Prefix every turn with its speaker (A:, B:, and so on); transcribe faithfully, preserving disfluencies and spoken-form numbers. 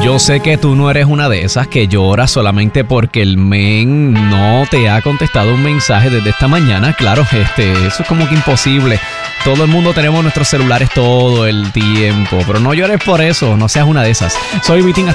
A: Yo sé que tú no eres una de esas que llora solamente porque el men no te ha contestado un mensaje desde esta mañana. Claro, este, eso es como que imposible. Todo el mundo tenemos nuestros celulares todo el tiempo, pero no llores por eso, no seas una de esas. Soy Vitín.